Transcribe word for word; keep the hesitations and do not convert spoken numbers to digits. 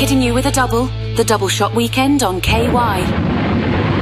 Hitting you with a double, the Double Shot Weekend on K Y.